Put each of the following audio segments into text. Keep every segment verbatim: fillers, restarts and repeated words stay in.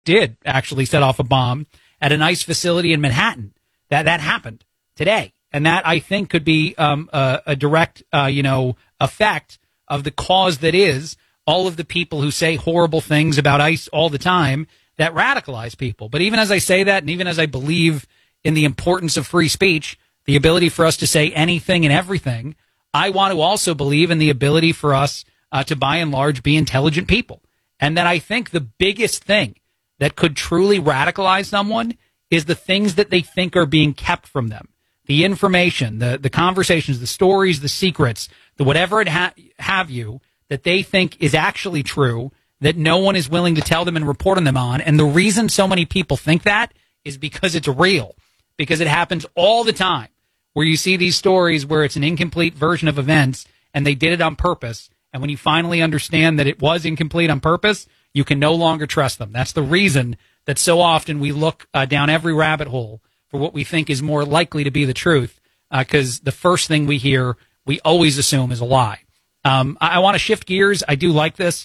did actually set off a bomb at an ICE facility in Manhattan. That that happened today. And that, I think, could be um, a, a direct, uh, you know, effect of the cause that is all of the people who say horrible things about ICE all the time that radicalize people. But even as I say that, and even as I believe in the importance of free speech, the ability for us to say anything and everything, I want to also believe in the ability for us uh, to, by and large, be intelligent people. And that I think the biggest thing that could truly radicalize someone is the things that they think are being kept from them. The information, the, the conversations, the stories, the secrets, the whatever it ha- have you, that they think is actually true, that no one is willing to tell them and report on them on. And the reason so many people think that is because it's real, because it happens all the time, where you see these stories where it's an incomplete version of events and they did it on purpose. And when you finally understand that it was incomplete on purpose, you can no longer trust them. That's the reason that so often we look uh, down every rabbit hole for what we think is more likely to be the truth, because uh, the first thing we hear, we always assume is a lie. Um, I, I want to shift gears. I do like this.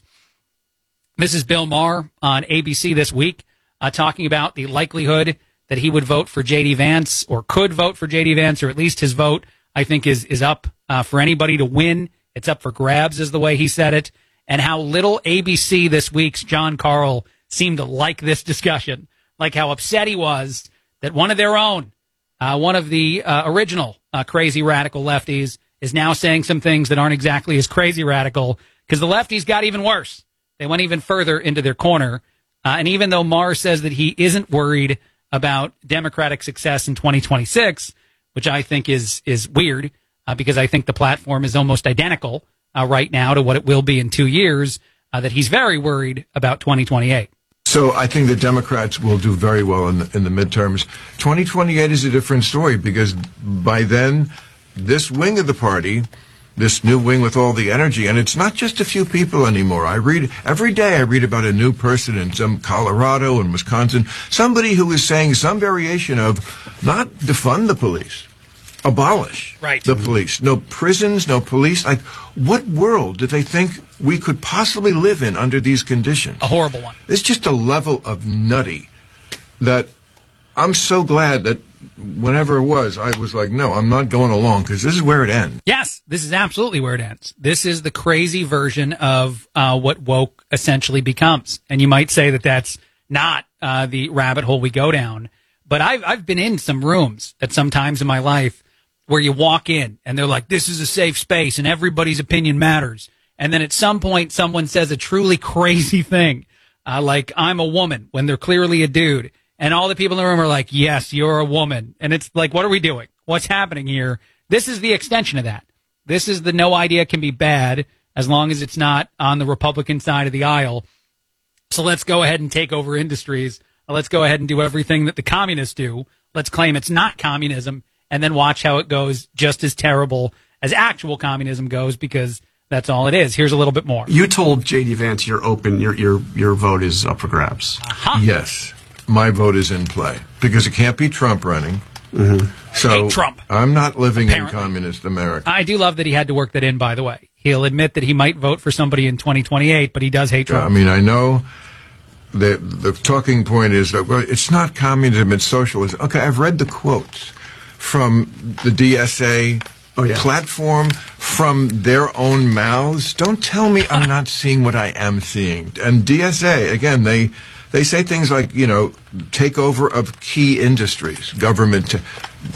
This is Bill Maher on A B C this week, uh, talking about the likelihood that he would vote for J D Vance, or could vote for J D Vance, or at least his vote, I think, is, is up uh, for anybody to win. It's up for grabs, is the way he said it, and how little A B C this week's John Carl seemed to like this discussion, like how upset he was that one of their own, uh, one of the uh, original uh, crazy radical lefties is now saying some things that aren't exactly as crazy radical, because the lefties got even worse. They went even further into their corner. Uh, and even though Maher says that he isn't worried about Democratic success in twenty twenty-six, which I think is is weird, uh, because I think the platform is almost identical uh, right now to what it will be in two years, uh, that he's very worried about twenty twenty-eight. So I think the Democrats will do very well in the, in the midterms. twenty twenty-eight is a different story, because by then, this wing of the party, this new wing with all the energy, and it's not just a few people anymore. I read, every day I read about a new person in some Colorado and Wisconsin, somebody who is saying some variation of not defund the police, abolish right. the police. No prisons, no police. Like, what world do they think we could possibly live in under these conditions? A horrible one. It's just a level of nutty that I'm so glad that whenever it was, I was like, no, I'm not going along, because this is where it ends. Yes, this is absolutely where it ends. This is the crazy version of uh, what woke essentially becomes. And you might say that that's not uh, the rabbit hole we go down. But I've, I've been in some rooms at some times in my life where you walk in and they're like, this is a safe space and everybody's opinion matters. And then at some point, someone says a truly crazy thing, uh, like, I'm a woman, when they're clearly a dude. And all the people in the room are like, yes, you're a woman. And it's like, what are we doing? What's happening here? This is the extension of that. This is the no idea can be bad as long as it's not on the Republican side of the aisle. So let's go ahead and take over industries. Let's go ahead and do everything that the communists do. Let's claim it's not communism, and then watch how it goes just as terrible as actual communism goes, because that's all it is. Here's a little bit more. You told J D Vance you're open, your your your vote is up for grabs. Uh-huh. Yes. My vote is in play, because it can't be Trump running. Mm-hmm. So Hate Trump. I'm not living Apparently. in communist America. I do love that he had to work that in, by the way. He'll admit that he might vote for somebody in twenty twenty-eight, but he does hate Trump. I mean, I know the the talking point is that, well, it's not communism, it's socialism. Okay, I've read the quotes from the D S A oh, yeah. platform, from their own mouths. Don't tell me I'm not seeing what I am seeing. And D S A, again, they... They say things like, you know, takeover of key industries, government. T-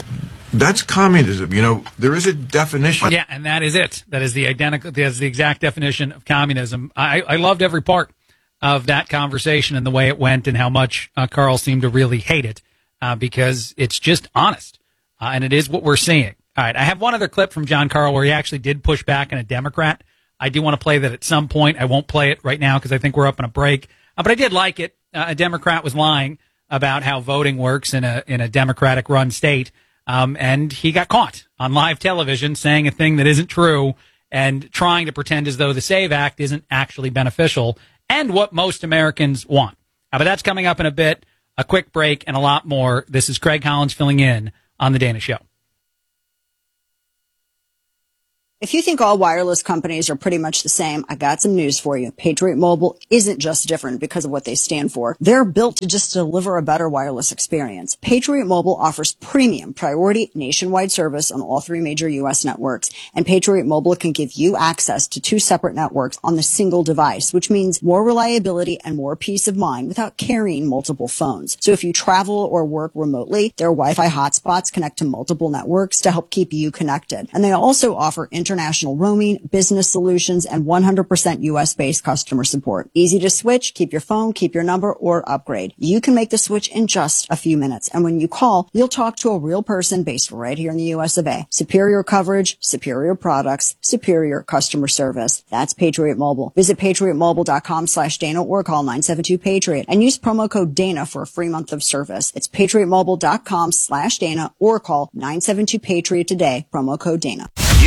that's communism. You know, there is a definition. Yeah, and that is it. That is the identical. That is the exact definition of communism. I, I loved every part of that conversation and the way it went, and how much uh, Carl seemed to really hate it, uh, because it's just honest, uh, and it is what we're seeing. All right, I have one other clip from John Carl where he actually did push back on a Democrat. I do want to play that at some point. I won't play it right now because I think we're up on a break, uh, but I did like it. Uh, a Democrat was lying about how voting works in a in a Democratic-run state, um, and he got caught on live television saying a thing that isn't true and trying to pretend as though the SAVE Act isn't actually beneficial and what most Americans want. Uh, but that's coming up in a bit. A quick break and a lot more. This is Craig Collins filling in on The Dana Show. If you think all wireless companies are pretty much the same, I got some news for you. Patriot Mobile isn't just different because of what they stand for. They're built to just deliver a better wireless experience. Patriot Mobile offers premium priority nationwide service on all three major U S networks, and Patriot Mobile can give you access to two separate networks on the single device, which means more reliability and more peace of mind without carrying multiple phones. So if you travel or work remotely, their Wi-Fi hotspots connect to multiple networks to help keep you connected. And they also offer internet international roaming, business solutions, and one hundred percent U S-based customer support. Easy to switch, keep your phone, keep your number, or upgrade. You can make the switch in just a few minutes. And when you call, you'll talk to a real person based right here in the U S of A. Superior coverage, superior products, superior customer service. That's Patriot Mobile. Visit patriotmobile.com slash Dana or call nine seven two Patriot and use promo code Dana for a free month of service. It's patriotmobile.com slash Dana or call nine seven two Patriot today, promo code Dana.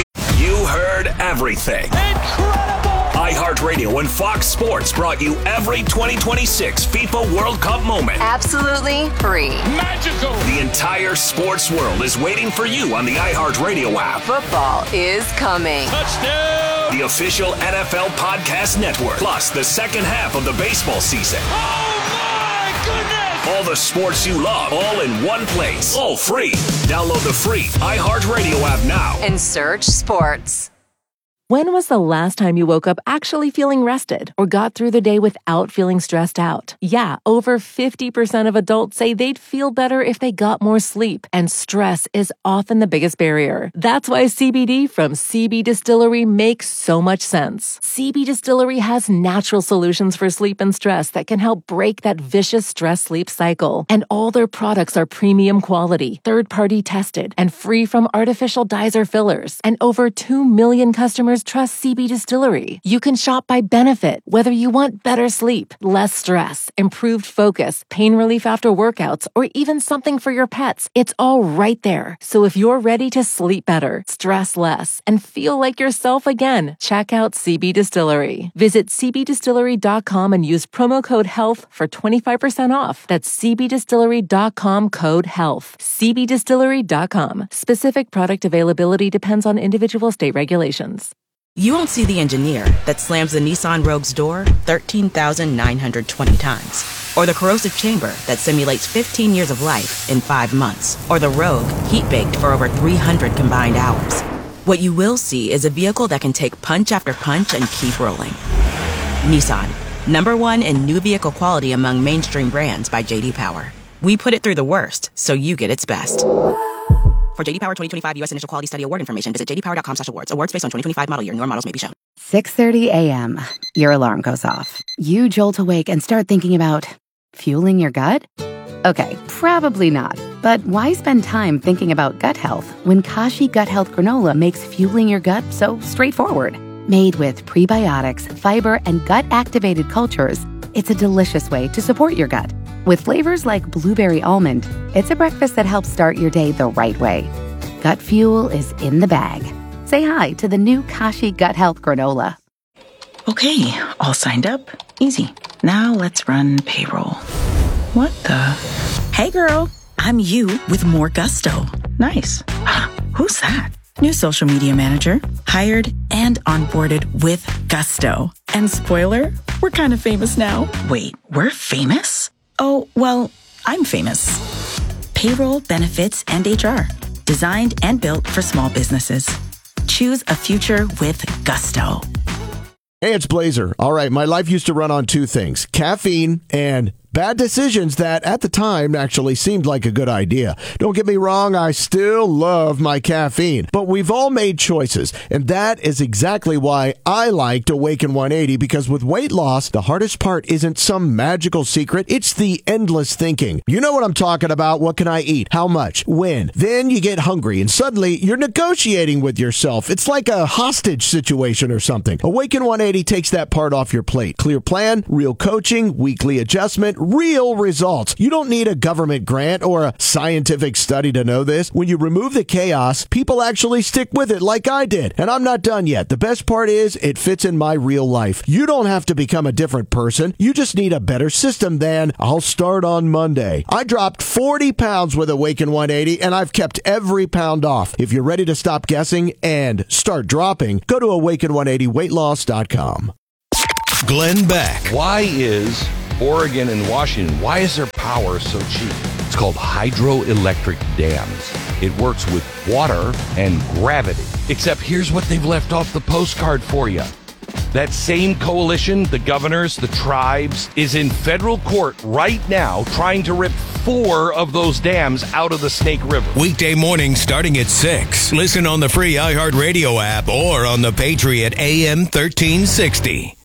You heard everything. Incredible! iHeartRadio and Fox Sports brought you every twenty twenty-six FIFA World Cup moment. Absolutely free. Magical! The entire sports world is waiting for you on the iHeartRadio app. Football is coming. Touchdown! The official N F L Podcast Network. Plus the second half of the baseball season. Oh my goodness! All the sports you love, all in one place. All free. Download the free iHeartRadio app now. And search sports. When was the last time you woke up actually feeling rested or got through the day without feeling stressed out? Yeah, over fifty percent of adults say they'd feel better if they got more sleep, and stress is often the biggest barrier. That's why C B D from C B Distillery makes so much sense. C B Distillery has natural solutions for sleep and stress that can help break that vicious stress-sleep cycle. And all their products are premium quality, third-party tested, and free from artificial dyes or fillers. And over two million customers trust C B Distillery. You can shop by benefit, whether you want better sleep, less stress, improved focus, pain relief after workouts, or even something for your pets. It's all right there. So if you're ready to sleep better, stress less, and feel like yourself again, check out C B Distillery. Visit c b distillery dot com and use promo code HEALTH for twenty-five percent off. That's c b distillery dot com code HEALTH. c b distillery dot com. Specific product availability depends on individual state regulations. You won't see the engineer that slams the Nissan Rogue's door thirteen thousand nine hundred twenty times. Or the corrosive chamber that simulates fifteen years of life in five months. Or the Rogue heat-baked for over three hundred combined hours. What you will see is a vehicle that can take punch after punch and keep rolling. Nissan, number one in new vehicle quality among mainstream brands by J D Power. We put it through the worst, so you get its best. For J D Power twenty twenty-five U S Initial Quality Study Award information, visit j d power dot com slash awards. Awards based on twenty twenty-five model year. Newer models may be shown. six thirty a.m. Your alarm goes off. You jolt awake and start thinking about fueling your gut? Okay, probably not. But why spend time thinking about gut health when Kashi Gut Health Granola makes fueling your gut so straightforward? Made with prebiotics, fiber, and gut-activated cultures, it's a delicious way to support your gut. With flavors like blueberry almond, it's a breakfast that helps start your day the right way. Gut fuel is in the bag. Say hi to the new Kashi Gut Health Granola. Okay, all signed up. Easy. Now let's run payroll. What the? Hey girl, I'm you with more gusto. Nice. Who's that? New social media manager, hired and onboarded with gusto. And spoiler, we're kind of famous now. Wait, we're famous? Oh, well, I'm famous. Payroll, benefits, and H R. Designed and built for small businesses. Choose a future with gusto. Hey, it's Blazer. All right, my life used to run on two things, caffeine and bad decisions that at the time actually seemed like a good idea. Don't get me wrong, I still love my caffeine, but we've all made choices, and that is exactly why I liked Awaken one eighty, because with weight loss, the hardest part isn't some magical secret, it's the endless thinking. You know what I'm talking about. What can I eat? How much? When? Then you get hungry, and suddenly you're negotiating with yourself. It's like a hostage situation or something. Awaken one eighty takes that part off your plate. Clear plan, real coaching, weekly adjustment, real results. You don't need a government grant or a scientific study to know this. When you remove the chaos, people actually stick with it like I did. And I'm not done yet. The best part is it fits in my real life. You don't have to become a different person. You just need a better system than I'll start on Monday. I dropped forty pounds with Awaken one eighty, and I've kept every pound off. If you're ready to stop guessing and start dropping, go to awaken one eighty weight loss dot com. Glenn Beck. Why is Oregon and Washington, why is their power so cheap? It's called hydroelectric dams. It works with water and gravity. Except here's what they've left off the postcard for you. That same coalition, the governors, the tribes, is in federal court right now trying to rip four of those dams out of the Snake River. Weekday morning starting at six. Listen on the free iHeartRadio app or on the Patriot A M thirteen sixty.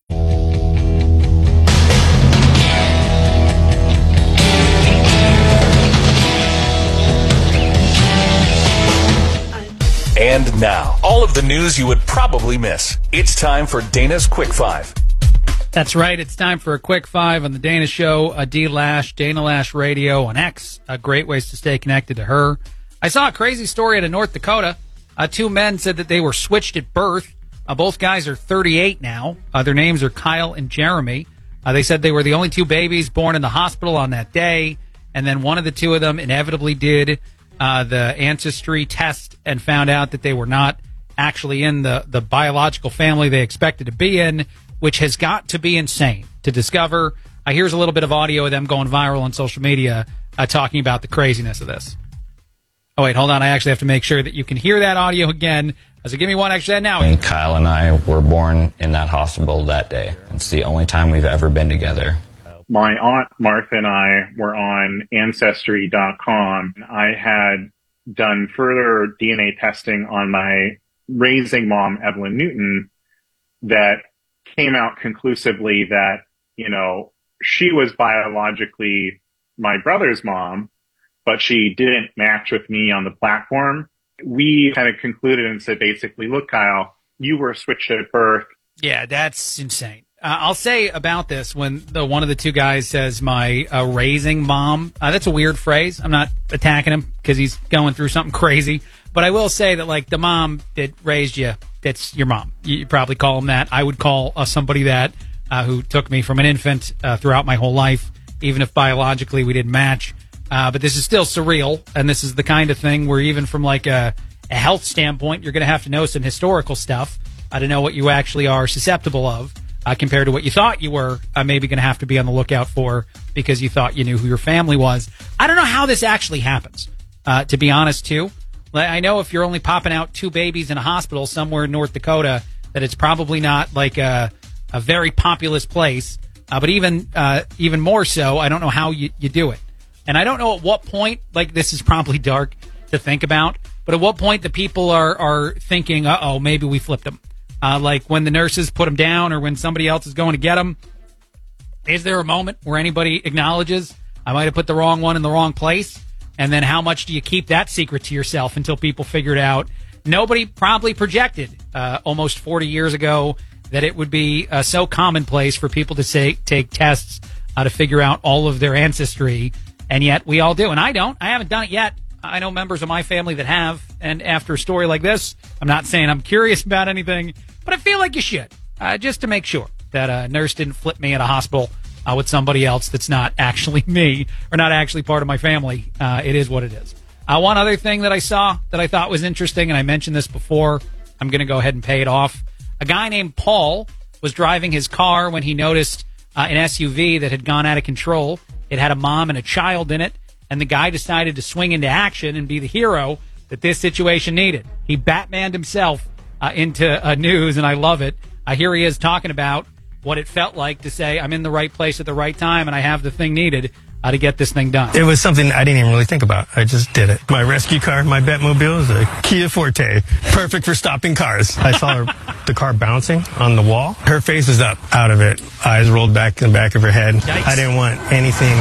And now, all of the news you would probably miss. It's time for Dana's Quick Five. That's right. It's time for a Quick Five on the Dana Show. A D Lash, Dana Lash Radio on X. Uh, great ways to stay connected to her. I saw a crazy story out of North Dakota. Uh, two men said that they were switched at birth. Uh, both guys are thirty-eight now. Uh, their names are Kyle and Jeremy. Uh, they said they were the only two babies born in the hospital on that day. And then one of the two of them inevitably did Uh, the ancestry test and found out that they were not actually in the, the biological family they expected to be in, which has got to be insane to discover. Uh, here's a little bit of audio of them going viral on social media uh, talking about the craziness of this. Oh, wait, hold on. I actually have to make sure that you can hear that audio again. So give me one extra now. And Kyle and I were born in that hospital that day. It's the only time we've ever been together. My aunt Martha and I were on Ancestry dot com. I had done further D N A testing on my raising mom, Evelyn Newton, that came out conclusively that, you know, she was biologically my brother's mom, but she didn't match with me on the platform. We kind of concluded and said, basically, look, Kyle, you were switched at birth. Yeah, that's insane. Uh, I'll say about this when the one of the two guys says my uh, raising mom. Uh, that's a weird phrase. I'm not attacking him because he's going through something crazy. But I will say that, like, the mom that raised you, that's your mom. You probably call them that. I would call uh, somebody that uh, who took me from an infant uh, throughout my whole life, even if biologically we didn't match. Uh, but this is still surreal, and this is the kind of thing where even from, like, a, a health standpoint, you're going to have to know some historical stuff uh, to know what you actually are susceptible of. Uh, compared to what you thought you were, uh, maybe going to have to be on the lookout for because you thought you knew who your family was. I don't know how this actually happens, uh, to be honest, too. I know if you're only popping out two babies in a hospital somewhere in North Dakota, that it's probably not like a, a very populous place. Uh, but even uh, even more so, I don't know how you, you do it. And I don't know at what point, like this is probably dark to think about, but at what point the people are, are thinking, uh-oh, maybe we flipped them. Uh, like when the nurses put them down or when somebody else is going to get them. Is there a moment where anybody acknowledges, I might have put the wrong one in the wrong place? And then how much do you keep that secret to yourself until people figure it out? Nobody probably projected uh, almost forty years ago that it would be uh, so commonplace for people to say, take tests uh, to figure out all of their ancestry. And yet we all do. And I don't. I haven't done it yet. I know members of my family that have. And after a story like this, I'm not saying I'm curious about anything, but I feel like you should, uh, just to make sure that a nurse didn't flip me at a hospital uh, with somebody else that's not actually me or not actually part of my family. Uh, it is what it is. Uh, one other thing that I saw that I thought was interesting, and I mentioned this before, I'm going to go ahead and pay it off. A guy named Paul was driving his car when he noticed uh, an S U V that had gone out of control. It had a mom and a child in it, and the guy decided to swing into action and be the hero that this situation needed. He Batmaned himself Uh, into uh, news, and I love it. Uh, here he is talking about what it felt like to say, I'm in the right place at the right time, and I have the thing needed uh, to get this thing done. It was something I didn't even really think about. I just did it. My rescue car, my Batmobile, is a Kia Forte. Perfect for stopping cars. I saw her, the car bouncing on the wall. Her face was up out of it. Eyes rolled back in the back of her head. Yikes. I didn't want anything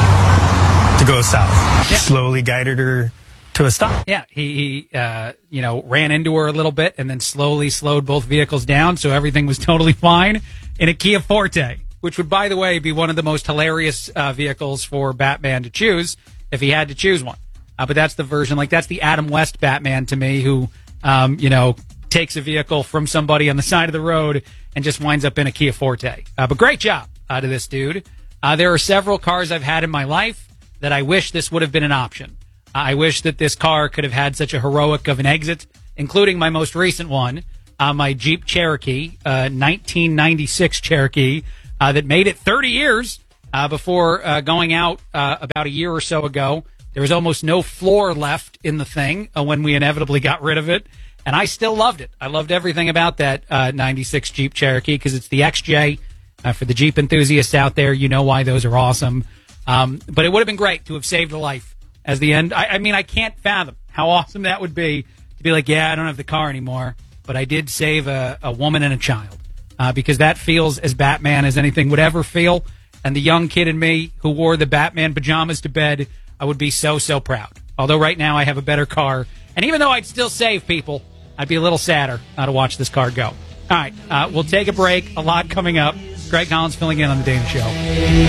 to go south. Yeah. Slowly guided her to a stop. Yeah, he, he uh, you know, ran into her a little bit and then slowly slowed both vehicles down, so everything was totally fine in a Kia Forte, which would, by the way, be one of the most hilarious uh, vehicles for Batman to choose if he had to choose one. Uh, but that's the version, like that's the Adam West Batman to me, who, um, you know, takes a vehicle from somebody on the side of the road and just winds up in a Kia Forte. Uh, but great job uh, to this dude. Uh, there are several cars I've had in my life that I wish this would have been an option. Uh, I wish that this car could have had such a heroic of an exit, including my most recent one, uh, my Jeep Cherokee, uh, nineteen ninety-six Cherokee, uh, that made it thirty years uh, before uh, going out uh, about a year or so ago. There was almost no floor left in the thing uh, when we inevitably got rid of it. And I still loved it. I loved everything about that uh, ninety-six Jeep Cherokee because it's the X J. Uh, for the Jeep enthusiasts out there, you know why those are awesome. Um, but it would have been great to have saved a life as the end. I, I mean, I can't fathom how awesome that would be to be like, yeah, I don't have the car anymore, but I did save a, a woman and a child uh, because that feels as Batman as anything would ever feel. And the young kid in me who wore the Batman pajamas to bed, I would be so, so proud. Although right now I have a better car. And even though I'd still save people, I'd be a little sadder uh, to watch this car go. All right, uh, we'll take a break. A lot coming up. Greg Collins filling in on The Dana Show.